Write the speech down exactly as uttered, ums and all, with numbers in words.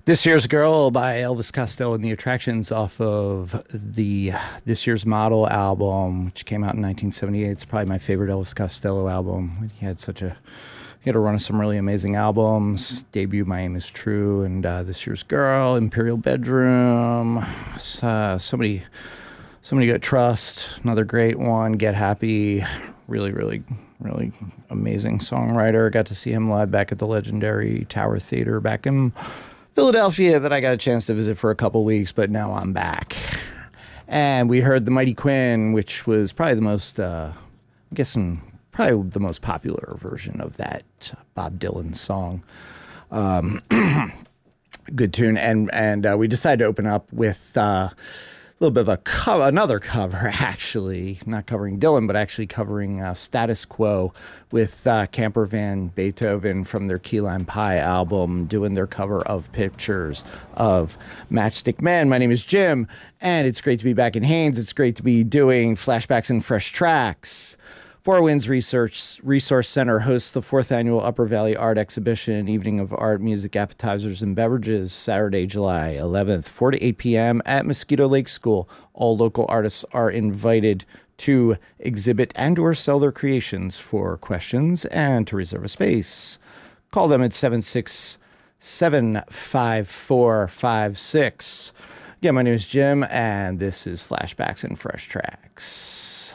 This Year's Girl by Elvis Costello and the Attractions off of the This Year's Model album, which came out in nineteen seventy-eight. It's probably my favorite Elvis Costello album. He had such a he had a run of some really amazing albums. Debut, My Aim Is True, and uh, This Year's Girl, Imperial Bedroom, uh, somebody, somebody Got Trust, another great one. Get Happy, really, really, really amazing songwriter. Got to see him live back at the legendary Tower Theater back in Philadelphia that I got a chance to visit for a couple weeks, but now I'm back. And we heard The Mighty Quinn, which was probably the most, uh, I'm guessing, probably the most popular version of that Bob Dylan song. Um, good tune. And and uh, we decided to open up with uh, a little bit of a cover, another cover, actually, not covering Dylan, but actually covering uh, Status Quo with uh, Camper Van Beethoven from their Key Lime Pie album, doing their cover of Pictures of Matchstick Men. My name is Jim, and it's great to be back in Haines. It's great to be doing flashbacks and fresh tracks. Four Winds Research Resource Center hosts the fourth annual Upper Valley Art Exhibition, Evening of Art, Music, Appetizers, and Beverages, Saturday, July eleventh, four to eight p.m. at Mosquito Lake School. All local artists are invited to exhibit and or sell their creations. For questions and to reserve a space, call them at seven six seven, five four five six. Yeah, my name is Jim, and this is Flashbacks and Fresh Tracks.